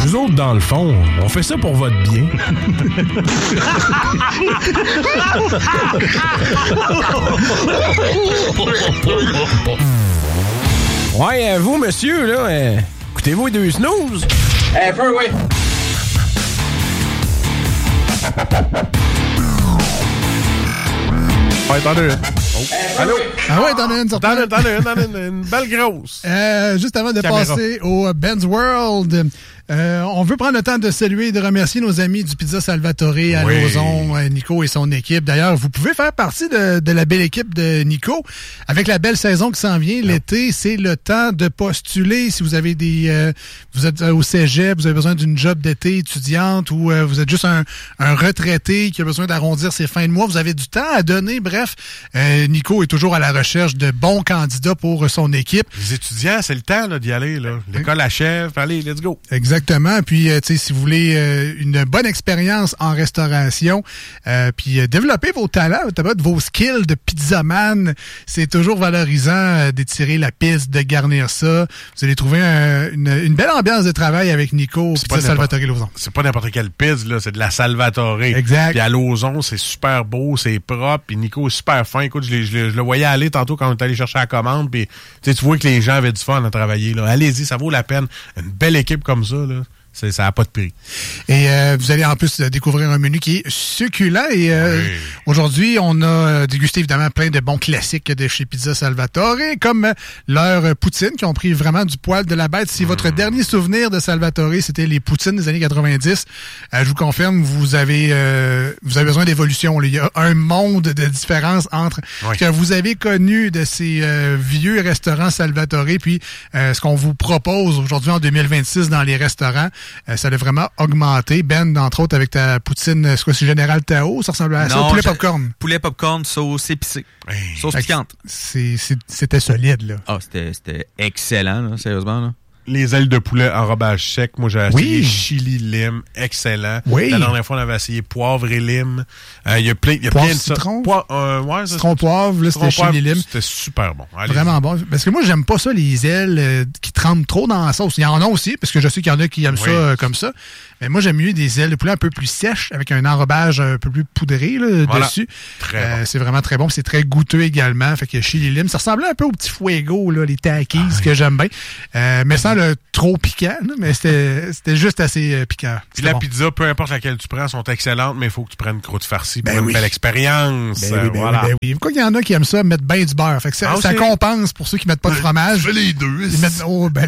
Nous autres, dans le fond, on fait ça pour votre bien. Ouais, vous, monsieur, là, écoutez-vous les deux snooze? Un peu, oui. Ouais, attendez. Allô? Ah ouais, t'en as une, certainement. T'en as une belle grosse. Juste avant de Caméra. passer au Ben's World, on veut prendre le temps de saluer et de remercier nos amis du Pizza Salvatore à Lauson, Nico et son équipe. D'ailleurs, vous pouvez faire partie de la belle équipe de Nico. Avec la belle saison qui s'en vient, l'été, c'est le temps de postuler. Si vous avez vous êtes au cégep, vous avez besoin d'une job d'été étudiante ou vous êtes juste un retraité qui a besoin d'arrondir ses fins de mois, vous avez du temps à donner. Bref, Nico est toujours à la recherche de bons candidats pour son équipe. Les étudiants, c'est le temps là, d'y aller. Là. L'école achève. Allez, let's go. Exactement. Puis, tu sais, si vous voulez une bonne expérience en restauration, puis développer vos talents, vos skills de pizzaman, c'est toujours valorisant d'étirer la piste, de garnir ça. Vous allez trouver une belle ambiance de travail avec Nico au Pizza Salvatore Lauson. C'est pas n'importe quelle pizza, là, c'est de la Salvatore. Exact. Puis à Lauson, c'est super beau, c'est propre. Puis Nico est super fin. Écoute, je le voyais aller tantôt quand on est allé chercher la commande. Puis tu vois que les gens avaient du fun à travailler. Là. Allez-y, ça vaut la peine. Une belle équipe comme ça, là. Ça n'a pas de prix. Et vous allez en plus découvrir un menu qui est succulent. Et aujourd'hui, on a dégusté évidemment plein de bons classiques de chez Pizza Salvatore, comme leur poutine, qui ont pris vraiment du poil de la bête. Si votre dernier souvenir de Salvatore, c'était les poutines des années 90, je vous confirme, vous avez besoin d'évolution. Il y a un monde de différence entre ce que vous avez connu de ces vieux restaurants Salvatore, puis ce qu'on vous propose aujourd'hui en 2026 dans les restaurants. Ça a vraiment augmenté. Ben, entre autres, avec ta poutine, c'est Général Tao, ça ressemblait à ça? Poulet popcorn. Poulet popcorn, sauce épicée. Sauce piquante. C'était solide, là. Ah, c'était excellent, là, sérieusement, là. Les ailes de poulet enrobage sec. Moi, j'ai essayé chili lime. Excellent. Oui. La dernière fois, on avait essayé poivre et lime. Il y a plein de citron. Citron poivre, là, c'était chili lime. C'était super bon. Allez-y. Vraiment bon. Parce que moi, j'aime pas ça, les ailes qui trempent trop dans la sauce. Il y en a aussi, parce que je sais qu'il y en a qui aiment ça comme ça. Mais moi, j'aime mieux des ailes de poulet un peu plus sèches, avec un enrobage un peu plus poudré là, dessus. Très bon. C'est vraiment très bon. C'est très goûteux également. Fait que chili lime, ça ressemblait un peu au petit fuego, là, les takis, que j'aime bien. Mais sans le trop piquant, là, mais c'était juste assez piquant. Puis la pizza, peu importe laquelle tu prends, sont excellentes, mais il faut que tu prennes une croûte farcie pour une belle expérience. Voilà. Pourquoi il y en a qui aiment ça, mettre bien du beurre? Fait que ça compense pour ceux qui mettent pas de fromage. Fais les deux. Ils mettent,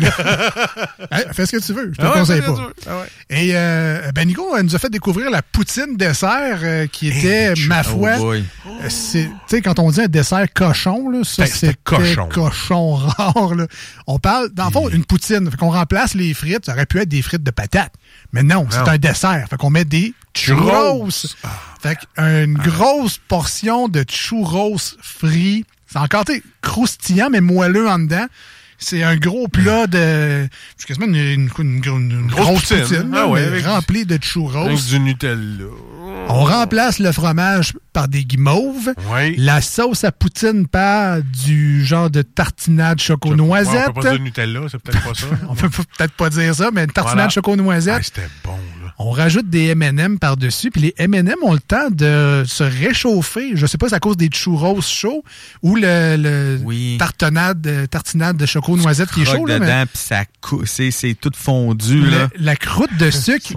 fais ce que tu veux. Je te le conseille pas. Et Nico nous a fait découvrir la poutine dessert qui était, ma foi, tu sais, quand on dit un dessert cochon, là, ça c'était cochon rare. Là. On parle, dans le fond, une poutine. Fait qu'on remplace les frites, ça aurait pu être des frites de patates. Mais non, c'est un dessert. Fait qu'on met des churros. Fait qu'une grosse portion de churros frits. C'est encore croustillant, mais moelleux en dedans. C'est un gros plat de... C'est quasiment une grosse poutine remplie de churros. Avec du Nutella. On remplace le fromage par des guimauves. Oui. La sauce à poutine par du genre de tartinade choco-noisette. On peut pas dire Nutella, c'est peut-être pas ça. On peut peut-être pas dire ça, mais une tartinade choco-noisette. Ah, c'était bon, là. On rajoute des M&M par-dessus, puis les M&M ont le temps de se réchauffer. Je sais pas si c'est à cause des churros chauds ou le tartinade de choco-noisette qui est chaud. Dedans, puis c'est tout fondu. La croûte de sucre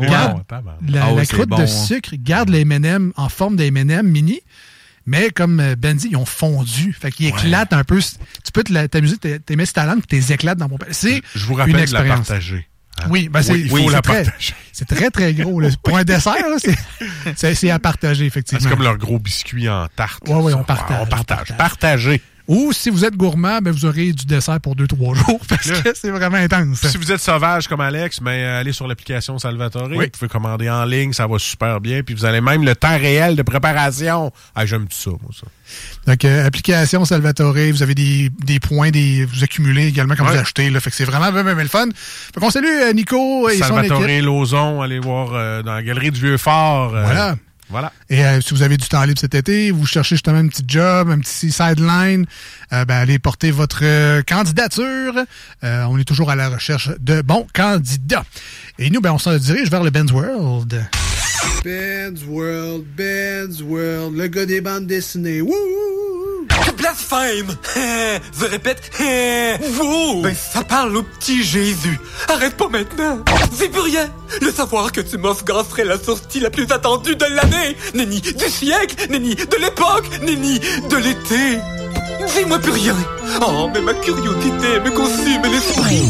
garde les M&M en forme des M&M mini. Mais comme Ben dit, ils ont fondu. Fait qu'ils éclatent un peu. Tu peux t'amuser, t'es mis ta langue et t'es éclates dans mon palais. Je vous rappelle de la partager. Hein? Oui, il faut la partager. C'est très, très gros. Là. Pour un dessert, là, c'est à partager, effectivement. C'est comme leur gros biscuit en tarte. Oui, on partage. Partagez. Ou si vous êtes gourmand, vous aurez du dessert pour 2-3 jours parce que c'est vraiment intense. Si vous êtes sauvage comme Alex, allez sur l'application Salvatore. Vous pouvez commander en ligne, ça va super bien. Puis vous avez même le temps réel de préparation. Ah, j'aime tout ça, moi, ça. Donc, application Salvatore, vous avez des points, vous accumulez également quand vous achetez. Là, fait que c'est vraiment le fun. Fait qu'on salue Nico et son équipe. Salvatore Lauson, allez voir dans la galerie du Vieux-Fort. Voilà. Voilà. Et si vous avez du temps libre cet été, vous cherchez justement un petit job, un petit sideline, allez porter votre candidature. On est toujours à la recherche de bons candidats. Et nous, on se dirige vers le Ben's World. Ben's World, le gars des bandes dessinées. Wouh! Blasphème! Je répète, wow! Ben, ça parle au petit Jésus. Arrête pas maintenant. C'est plus rien. Le savoir que tu m'offres serait la sortie la plus attendue de l'année. Nenni du siècle, nenni de l'époque, nenni de l'été. Dis-moi plus rien. Oh, mais ma curiosité me consume l'esprit.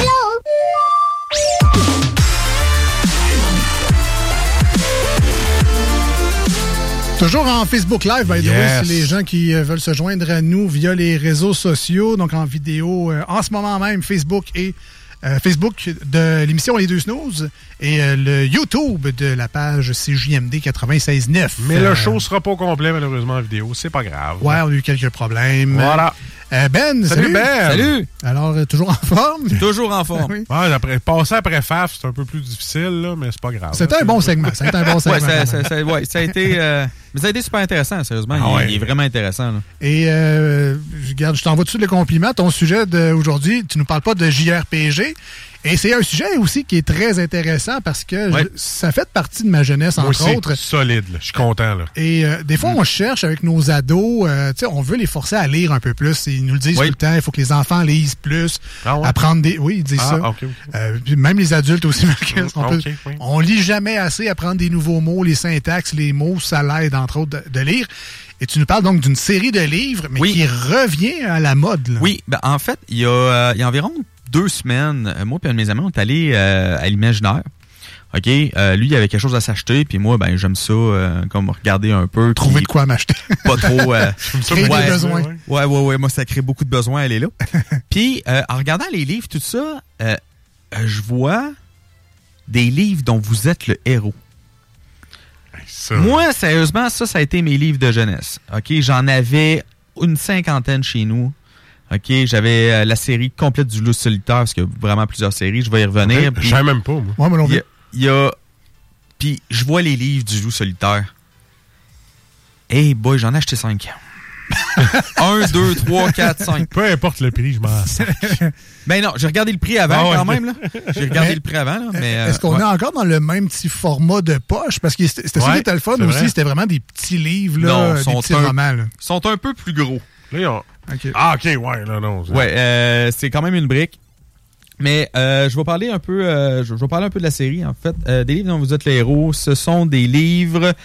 Toujours en Facebook Live, by the way, c'est les gens qui veulent se joindre à nous via les réseaux sociaux, donc en vidéo, en ce moment même, Facebook et Facebook de l'émission Les Deux Snooze et le YouTube de la page CJMD 96.9. Mais le show sera pas complet, malheureusement, en vidéo. C'est pas grave. Ouais, on a eu quelques problèmes. Voilà. Ben, salut. Ben. Salut. Alors, toujours en forme? Toujours en forme. Oui. Ouais, passer après FAF, c'est un peu plus difficile, là, mais c'est pas grave. C'était un bon segment. Ça a été super intéressant, sérieusement. Il est vraiment intéressant. Là. Et, regarde, je t'envoie tout de suite le compliment. Ton sujet d'aujourd'hui, tu nous parles pas de JRPG. Et c'est un sujet aussi qui est très intéressant parce que ça fait partie de ma jeunesse, entre autres. C'est solide, là. Je suis content. Là. Et des fois, on cherche avec nos ados, on veut les forcer à lire un peu plus. Ils nous le disent tout le temps, il faut que les enfants lisent plus, apprendre des... Oui, ils disent ça. Okay. Puis même les adultes aussi, on lit jamais assez, apprendre des nouveaux mots, les syntaxes, les mots, ça l'aide, entre autres, de lire. Et tu nous parles donc d'une série de livres, mais qui revient à la mode. Là. Oui, en fait, il y a environ 2 semaines, moi et un de mes amis, on est allés à l'Imaginaire. OK? Lui, il avait quelque chose à s'acheter, puis moi, j'aime ça, comme regarder un peu. Trouver de quoi m'acheter. Pas trop... créer des besoins. Ouais. Moi, ça crée beaucoup de besoins, elle est là. Puis, en regardant les livres, tout ça, je vois des livres dont vous êtes le héros. Ça. Moi, sérieusement, ça a été mes livres de jeunesse. OK? J'en avais une 50aine chez nous. OK, j'avais la série complète du Loup solitaire, parce qu'il y a vraiment plusieurs séries, je vais y revenir. Je savais même pas, moi. Puis je vois les livres du Loup solitaire. Hey boy, j'en ai acheté 5. 1, 2, 3, 4, 5. Peu importe le prix, je m'en sers. Ben non, j'ai regardé le prix avant quand même. Là. J'ai regardé le prix avant. Là, mais, est-ce qu'on est encore dans le même petit format de poche? Parce que c'était ça qui était le fun aussi, c'était vraiment des petits livres, là, des petits romans. Ils sont un peu plus gros. Là, non. C'est quand même une brique. Mais je vais parler un peu de la série, en fait. Des livres dont vous êtes les héros, ce sont des livres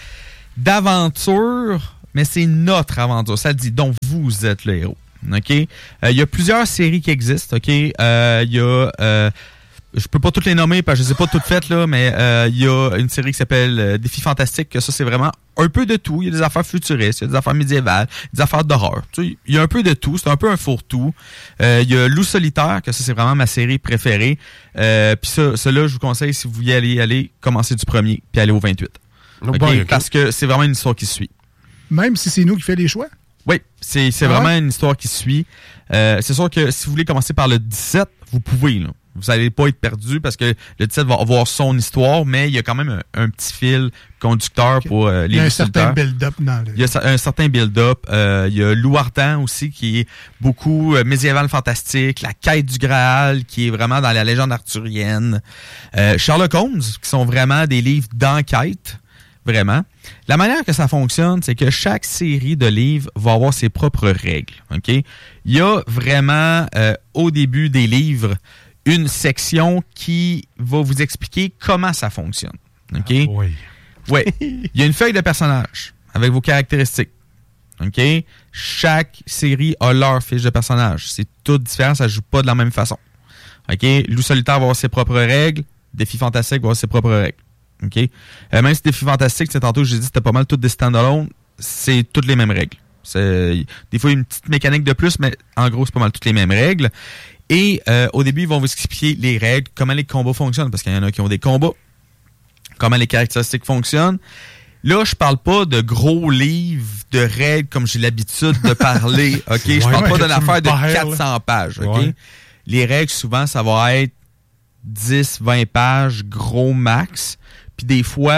d'aventure, mais c'est notre aventure. Ça dit, dont vous êtes le héros. OK? Il y a plusieurs séries qui existent. OK? Il y a... je peux pas toutes les nommer parce que je les ai pas toutes faites, là, mais il y a une série qui s'appelle Défis fantastiques, que ça, c'est vraiment un peu de tout. Il y a des affaires futuristes, il y a des affaires médiévales, des affaires d'horreur. Tu sais, il y a un peu de tout. C'est un peu un fourre-tout. Il y a Loup solitaire, que ça, c'est vraiment ma série préférée. Puis ça, là, je vous conseille, si vous voulez aller commencer du 1er, puis aller au 28. Okay? Parce que c'est vraiment une histoire qui se suit. Même si c'est nous qui fait les choix? Oui, c'est vraiment une histoire qui se suit. C'est sûr que si vous voulez commencer par le 17, vous pouvez, là. Vous n'allez pas être perdu parce que le 17 va avoir son histoire, mais il y a quand même un petit fil conducteur pour les Il y a un certain build-up dans le... Il y a un certain build-up. Il y a Loup ardent aussi, qui est beaucoup médiéval fantastique. La quête du Graal, qui est vraiment dans la légende arthurienne. Sherlock Holmes, qui sont vraiment des livres d'enquête. Vraiment. La manière que ça fonctionne, c'est que chaque série de livres va avoir ses propres règles. OK? Il y a vraiment, au début des livres, une section qui va vous expliquer comment ça fonctionne. OK? Oui. Il y a une feuille de personnage avec vos caractéristiques. OK? Chaque série a leur fiche de personnage. C'est tout différent, ça ne joue pas de la même façon. OK? Loup solitaire va avoir ses propres règles. Défi fantastique va avoir ses propres règles. OK? Même si Défi fantastique, tantôt, j'ai dit c'était pas mal toutes des stand-alone, c'est toutes les mêmes règles. Des fois, il y a une petite mécanique de plus, mais en gros, c'est pas mal toutes les mêmes règles. Et au début, ils vont vous expliquer les règles, comment les combats fonctionnent, parce qu'il y en a qui ont des combats, comment les caractéristiques fonctionnent. Là, je parle pas de gros livres de règles comme j'ai l'habitude de parler. OK? Je parle pas d'une affaire de 400 pages. OK? Ouais. Les règles, souvent, ça va être 10, 20 pages, gros max. Puis des fois,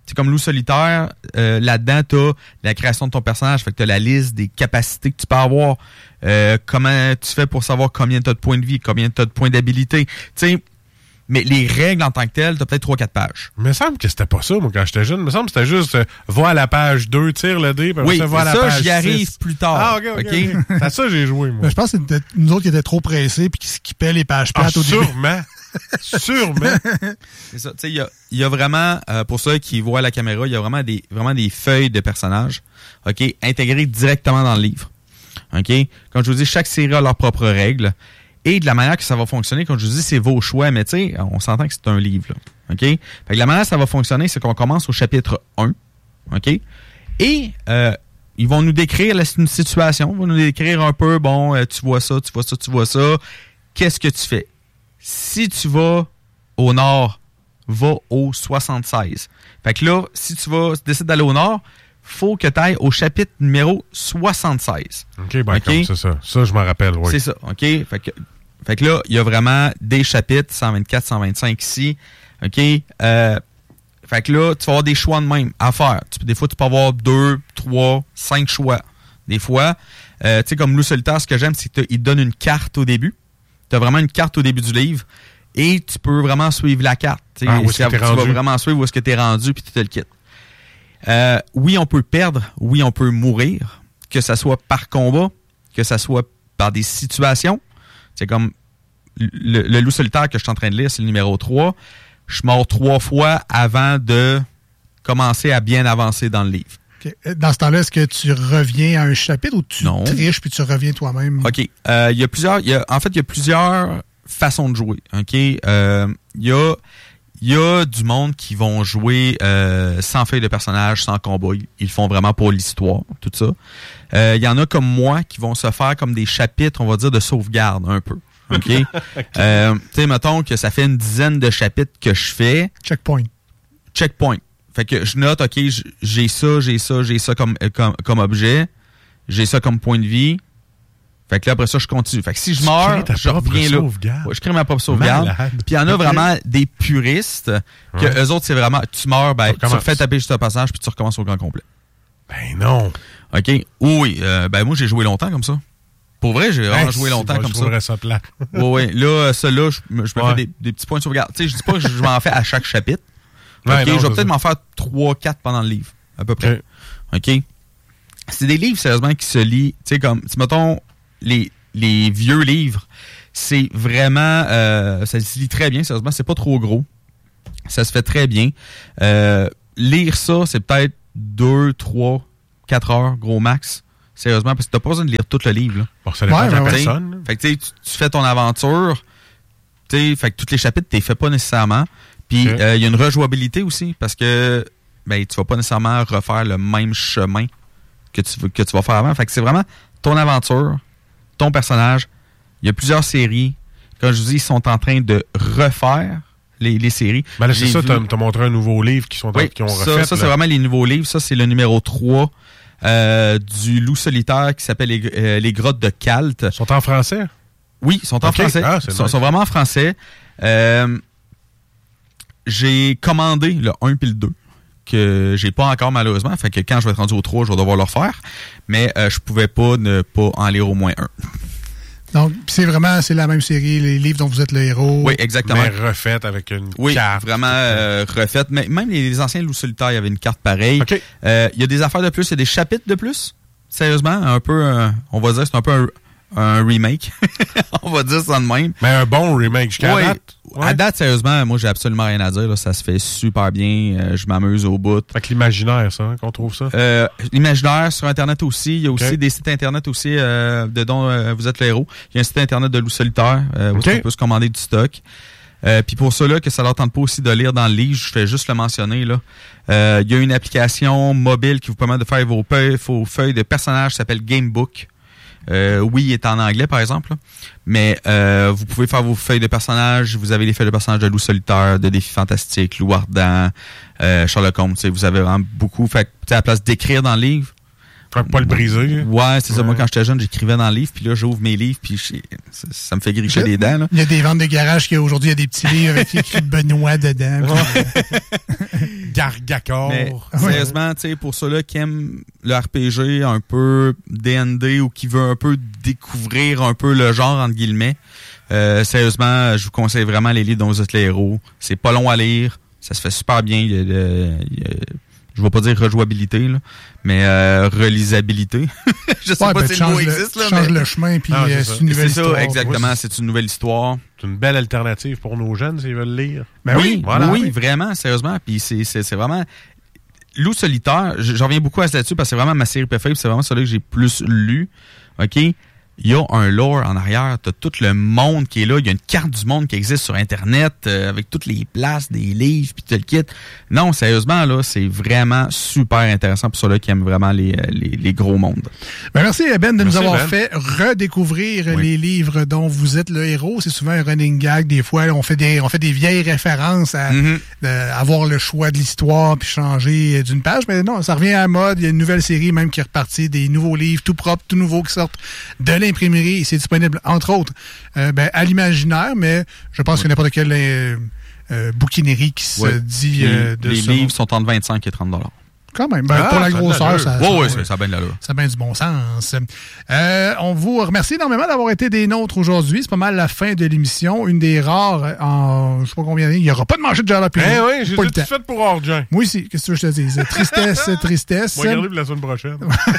c'est comme Loup solitaire, là-dedans, t'as la création de ton personnage, fait que t'as la liste des capacités que tu peux avoir, comment tu fais pour savoir combien t'as de points de vie, combien t'as de points d'habilité, tu sais. Mais les règles en tant que telles, t'as peut-être 3-4 pages. Il me semble que c'était pas ça, moi, quand j'étais jeune. Il me semble que c'était juste va à la page 2, tire le dé, puis oui, va à la page 6. J'y arrive plus tard. Ah, OK. C'est à ça que j'ai joué, moi. Je pense que c'était nous autres qui étaient trop pressés puis qui skippaient les pages plates au début. Sûrement. C'est ça. Tu sais, il y a vraiment, pour ceux qui voient la caméra, il y a vraiment des feuilles de personnages, OK, intégrées directement dans le livre. OK? Comme je vous dis, chaque série a leurs propres règles. Et de la manière que ça va fonctionner, comme je vous dis, c'est vos choix, mais tu sais, on s'entend que c'est un livre, là. OK? Fait que la manière que ça va fonctionner, c'est qu'on commence au chapitre 1. OK? Et ils vont nous décrire une situation, ils vont nous décrire un peu, bon, tu vois ça. Qu'est-ce que tu fais? Si tu vas au nord, va au 76. Fait que là, si tu décides d'aller au nord, faut que tu ailles au chapitre numéro 76. OK, ben okay? C'est ça. Ça, je m'en rappelle, oui. C'est ça, OK? Fait que là, il y a vraiment des chapitres, 124, 125 ici. OK? Fait que là, tu vas avoir des choix de même à faire. Des fois, tu peux avoir 2, 3, 5 choix. Des fois, tu sais, comme Loup solitaire, ce que j'aime, c'est qu'il te donne une carte au début. Tu as vraiment une carte au début du livre et tu peux vraiment suivre la carte. Tu vas vraiment suivre où est-ce que tu es rendu puis tu te le quittes. Oui, on peut perdre. Oui, on peut mourir. Que ça soit par combat, que ça soit par des situations. C'est comme le Loup solitaire que je suis en train de lire, c'est le numéro 3. Je suis mort 3 fois avant de commencer à bien avancer dans le livre. Okay. Dans ce temps-là, est-ce que tu reviens à un chapitre ou tu triches puis tu reviens toi-même? OK. Il y a plusieurs façons de jouer. OK? Il y a du monde qui vont jouer sans feuille de personnage, sans combat. Ils le font vraiment pour l'histoire, tout ça. Il y en a comme moi qui vont se faire comme des chapitres, on va dire, de sauvegarde un peu. OK? Tu sais, mettons que ça fait une dizaine de chapitres que je fais. Checkpoint. Fait que je note, OK, j'ai ça comme objet. J'ai ça comme point de vie. Fait que là, après ça, je continue. Fait que si je meurs, je reviens là. Ouais, je crée ma propre sauvegarde. Puis il y en a vraiment des puristes que eux autres, c'est vraiment, tu meurs, ben, tu refais taper juste un passage puis tu recommences au grand complet. Ben non. OK. Oui, ben moi, j'ai joué longtemps comme ça. Pour vrai, j'ai vraiment joué longtemps comme ça. Je trouverais ça plat. Oui. Là, ça-là, je me fais des petits points de sauvegarde. Tu sais, je dis pas que je m'en fais à chaque chapitre. OK, je vais peut-être m'en faire 3-4 pendant le livre, à peu près. OK. C'est des livres, sérieusement, qui se lient, tu sais, comme, mettons, les vieux livres, c'est vraiment, ça se lit très bien, sérieusement, c'est pas trop gros. Ça se fait très bien. Lire ça, c'est peut-être 2, 3, 4 heures, gros max. Sérieusement, parce que t'as pas besoin de lire tout le livre, là. Bon, ça dépend de la personne. Fait que, tu fais ton aventure, tu sais, fait que tous les chapitres, t'es fait pas nécessairement. Puis, il y a une rejouabilité aussi, parce que, ben, tu vas pas nécessairement refaire le même chemin que tu vas faire avant. Fait que c'est vraiment ton aventure, ton personnage. Il y a plusieurs séries. Comme je vous dis, ils sont en train de refaire les séries. Ben là, c'est ça, t'as montré un nouveau livre qui ont refait. Ça, c'est vraiment les nouveaux livres. Ça, c'est le numéro 3 du Loup solitaire qui s'appelle les Grottes de Kalt. Ils sont en français? Oui, ils sont en français. Ils sont vraiment en français. J'ai commandé le 1 puis le 2. Que j'ai pas encore malheureusement, fait que quand je vais être rendu au 3, je vais devoir le refaire, mais je pouvais pas ne pas en lire au moins un. Donc, c'est la même série, les livres dont vous êtes le héros. Oui, exactement. Mais refaite avec une carte. Oui, vraiment refaite. Mais même les anciens Loup solitaire, il y avait une carte pareille. Okay. Il y a des affaires de plus, il y a des chapitres de plus. Sérieusement, un peu, on va dire, c'est un peu un remake. On va dire ça de même. Mais un bon remake jusqu'à date. Ouais. À date, sérieusement, moi, j'ai absolument rien à dire. Là. Ça se fait super bien. Je m'amuse au bout. Fait que l'imaginaire, ça, qu'on trouve ça? L'imaginaire sur Internet aussi. Il y a aussi des sites Internet aussi dont vous êtes le héros. Il y a un site Internet de Loup solitaire où on peut se commander du stock. Puis pour ceux-là que ça leur tente pas aussi de lire dans le livre, je fais juste le mentionner. Là. Il y a une application mobile qui vous permet de faire vos feuilles de personnages qui s'appelle Gamebook. Oui, il est en anglais, par exemple. Là. Mais vous pouvez faire vos feuilles de personnages. Vous avez les feuilles de personnages de Loup solitaire, de Défis fantastiques, Loup ardent, Sherlock Holmes. Vous avez vraiment beaucoup. Fait que, à la place d'écrire dans le livre, Tu vas pas le briser. Ouais, c'est ça. Moi, quand j'étais jeune, j'écrivais dans le livre, puis là, j'ouvre mes livres, puis ça me fait gricher les dents. Là. Il y a des ventes de garage qui, aujourd'hui, il y a des petits livres avec écrit Benoît dedans. Gargacor. Sérieusement, tu sais, pour ceux-là qui aiment le RPG un peu D&D ou qui veut un peu découvrir un peu le genre, entre guillemets, sérieusement, je vous conseille vraiment les livres dont vous êtes les héros. C'est pas long à lire. Ça se fait super bien. Je vais pas dire rejouabilité, là, mais relisabilité. Je sais pas si le mot existe. Là, change le chemin, puis c'est une nouvelle histoire. C'est ça, exactement. C'est une nouvelle histoire. C'est une belle alternative pour nos jeunes s'ils veulent lire. Ben oui, voilà, oui, vraiment, sérieusement. Puis c'est vraiment... Loup solitaire, j'en reviens beaucoup à ça là-dessus parce que c'est vraiment ma série préférée, c'est vraiment celui que j'ai plus lu. OK? Il y a un lore en arrière, t'as tout le monde qui est là, il y a une carte du monde qui existe sur Internet avec toutes les places, des livres, puis tout le kit. Non, sérieusement, là, c'est vraiment super intéressant pour ceux-là qui aiment vraiment les gros mondes. Ben merci Ben de nous avoir fait redécouvrir les livres dont vous êtes le héros. C'est souvent un running gag. Des fois, on fait des vieilles références à avoir le choix de l'histoire puis changer d'une page. Mais non, ça revient à la mode. Il y a une nouvelle série même qui est repartie, des nouveaux livres tout propres, tout nouveaux qui sortent de l'imprimerie. C'est disponible, entre autres, à l'Imaginaire, mais je pense que n'importe quelle bouquinerie qui se dit de les livres sont entre 25 et 30 $. Quand même. Pour la grosseur, ça a bien de l'allure. Ça a bien du bon sens. On vous remercie énormément d'avoir été des nôtres aujourd'hui. C'est pas mal la fin de l'émission. Une des rares en je sais pas combien d'années. Il n'y aura pas de manchette de jalapeno. Oui, j'ai tout fait pour Orgien. Moi aussi. Qu'est-ce que je te dis? Tristesse. On va regarder pour la semaine prochaine.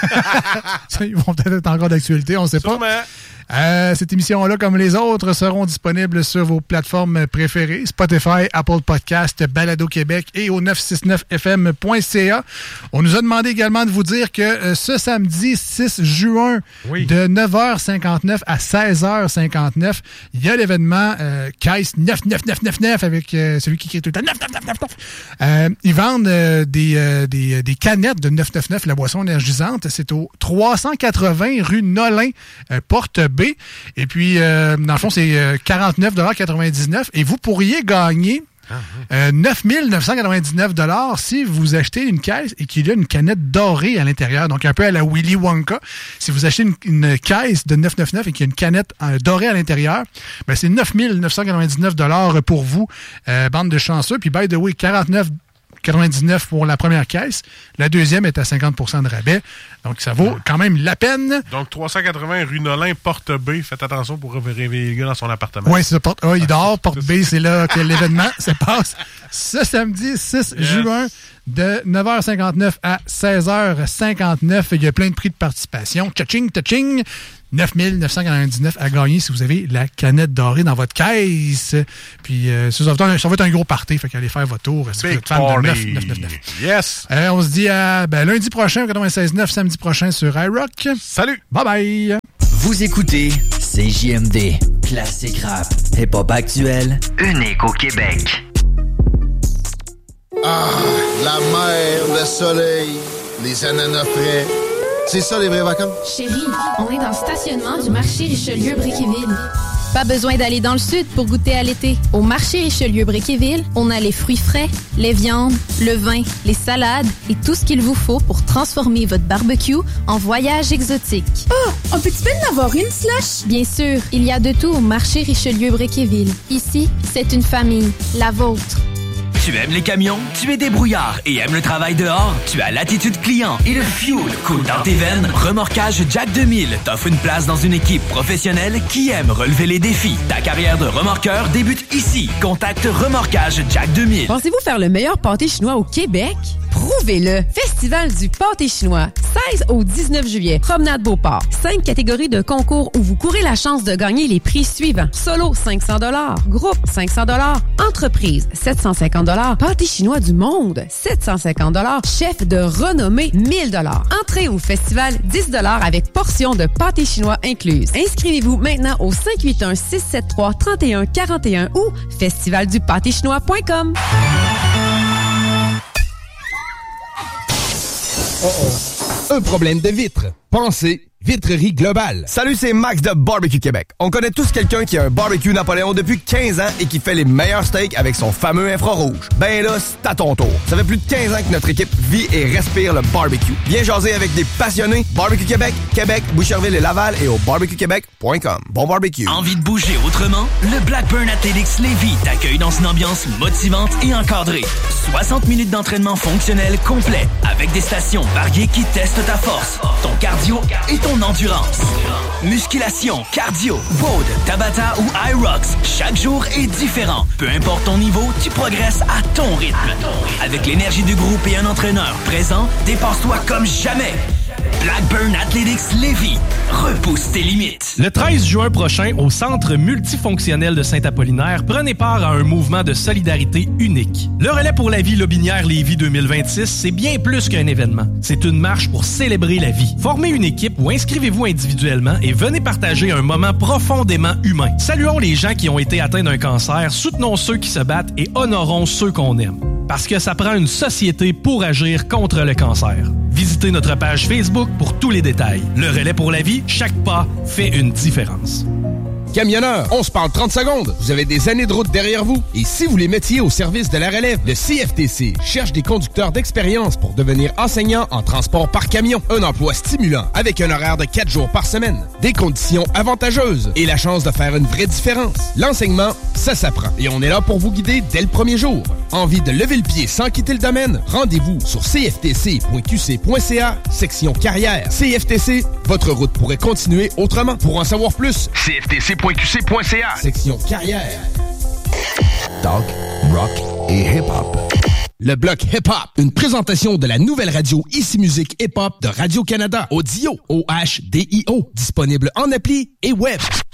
Ils vont peut-être être encore d'actualité. On ne sait pas. Cette émission-là, comme les autres, seront disponibles sur vos plateformes préférées, Spotify, Apple Podcast, Balado Québec et au 969fm.ca. On nous a demandé également de vous dire que ce samedi 6 juin, de 9h59 à 16h59, il y a l'événement Caisse 99999 avec celui qui écrit tout le temps 9999. Ils vendent des canettes de 999, la boisson énergisante. C'est au 380 rue Nolin, Porte B. Et puis, dans le fond, c'est 49,99 $. Et vous pourriez gagner 9 999 $ si vous achetez une caisse et qu'il y a une canette dorée à l'intérieur. Donc, un peu à la Willy Wonka. Si vous achetez une caisse de 999 et qu'il y a une canette dorée à l'intérieur, ben c'est 9 999 $ pour vous, bande de chanceux. Puis, by the way, 49,99 pour la première caisse. La deuxième est à 50% de rabais. Donc, ça vaut quand même la peine. Donc, 380 rue Nolin, Porte B. Faites attention pour réveiller le gars dans son appartement. Oui, c'est ça. Porte A, il dort. Porte B, c'est là que l'événement se passe ce samedi 6 juin de 9h59 à 16h59. Il y a plein de prix de participation. Tcha-ching, tcha-ching. 9 999 à gagner si vous avez la canette dorée dans votre caisse. Puis ça va être un gros party. Fait qu'allez faire votre tour. Si vous êtes fan de 999. Yes! On se dit à lundi prochain, 96.9, samedi prochain sur iRock. Salut! Bye bye! Vous écoutez CJMD, classique rap, hip-hop actuel, unique au Québec. Ah, la mer, le soleil, les ananas frais. C'est ça les vraies vacances? Chérie, on est dans le stationnement du marché Richelieu-Bréquéville. Pas besoin d'aller dans le sud pour goûter à l'été. Au marché Richelieu-Bréquéville, on a les fruits frais, les viandes, le vin, les salades et tout ce qu'il vous faut pour transformer votre barbecue en voyage exotique. Oh, on peut-tu bien en avoir une slush? Bien sûr, il y a de tout au marché Richelieu-Bréquéville. Ici, c'est une famille, la vôtre. Tu aimes les camions? Tu es débrouillard et aimes le travail dehors? Tu as l'attitude client et le fuel coule dans tes veines? Remorquage Jack 2000 t'offre une place dans une équipe professionnelle qui aime relever les défis. Ta carrière de remorqueur débute ici. Contacte Remorquage Jack 2000. Pensez-vous faire le meilleur pâté chinois au Québec? Prouvez-le! Festival du pâté chinois, 16 au 19 juillet, Promenade Beauport. 5 catégories de concours où vous courez la chance de gagner les prix suivants. Solo, 500 $. Groupe, 500 $. Entreprise, 750 $. Pâté chinois du monde, 750 $. Chef de renommée, 1000 $. Entrée au festival, 10 $ avec portion de pâté chinois incluse. Inscrivez-vous maintenant au 581-673-3141 ou festivaldupâtéchinois.com. Un problème de vitre. Pensez Vitrerie Globale. Salut, c'est Max de Barbecue Québec. On connaît tous quelqu'un qui a un barbecue Napoléon depuis 15 ans et qui fait les meilleurs steaks avec son fameux infrarouge. Ben là, c'est à ton tour. Ça fait plus de 15 ans que notre équipe vit et respire le barbecue. Viens jaser avec des passionnés. Barbecue Québec, Québec, Boucherville et Laval et au barbecuequebec.com. Bon barbecue. Envie de bouger autrement? Le Blackburn Athletics Lévis t'accueille dans une ambiance motivante et encadrée. 60 minutes d'entraînement fonctionnel complet avec des stations variées qui testent ta force, ton cardio et ton endurance. Musculation, cardio, WOD, Tabata ou iRox, chaque jour est différent. Peu importe ton niveau, tu progresses à ton rythme. Avec l'énergie du groupe et un entraîneur présent, dépense-toi comme jamais. Blackburn Athletics Lévis. Repousse tes limites. Le 13 juin prochain, au Centre multifonctionnel de Saint-Apollinaire, prenez part à un mouvement de solidarité unique. Le Relais pour la vie Lobinière Lévis 2026, c'est bien plus qu'un événement. C'est une marche pour célébrer la vie. Formez une équipe ou inscrivez-vous individuellement et venez partager un moment profondément humain. Saluons les gens qui ont été atteints d'un cancer, soutenons ceux qui se battent et honorons ceux qu'on aime. Parce que ça prend une société pour agir contre le cancer. Visitez notre page Facebook pour tous les détails. Le Relais pour la vie, chaque pas fait une différence. Camionneur, on se parle 30 secondes. Vous avez des années de route derrière vous. Et si vous les mettiez au service de la relève, le CFTC cherche des conducteurs d'expérience pour devenir enseignant en transport par camion. Un emploi stimulant avec un horaire de 4 jours par semaine. Des conditions avantageuses et la chance de faire une vraie différence. L'enseignement, ça s'apprend. Et on est là pour vous guider dès le premier jour. Envie de lever le pied sans quitter le domaine? Rendez-vous sur cftc.qc.ca, section carrière. CFTC, votre route pourrait continuer autrement. Pour en savoir plus, cftc.qc.ca, section carrière. Talk, rock et hip-hop. Le bloc hip-hop, une présentation de la nouvelle radio Ici Musique Hip-Hop de Radio-Canada. Audio, OHDIO, disponible en appli et web.